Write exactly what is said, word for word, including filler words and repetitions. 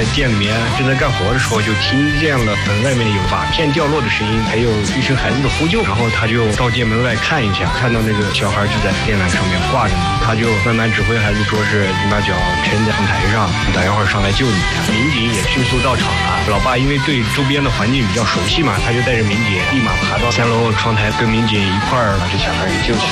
店里面正在干活的时候，就听见了外面有瓦片掉落的声音，还有一声孩子的呼救，然后他就到店门外看一下，看到那个小孩就在电缆上面挂着呢，他就慢慢指挥孩子说是你把脚撑在窗台上，等一会儿上来救你。民警也迅速到场了，老爸因为对周边的环境比较熟悉嘛，他就带着民警立马爬到三楼窗台，跟民警一块儿把这小孩给救起